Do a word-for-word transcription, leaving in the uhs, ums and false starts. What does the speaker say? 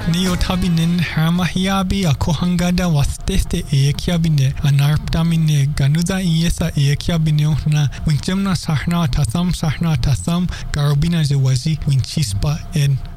Ni o tabinen haramahiabi a kohangada wasteste e ekiabine a narptamine ganuda iesa e ekiabine ohna winchemna sahna tasam sahna tasam garobina jewazi winchispa en